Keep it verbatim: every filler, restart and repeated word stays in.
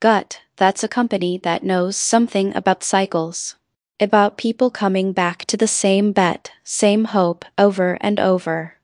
Gut, that's a company that knows something about cycles, about people coming back to the same bet, same hope over and over.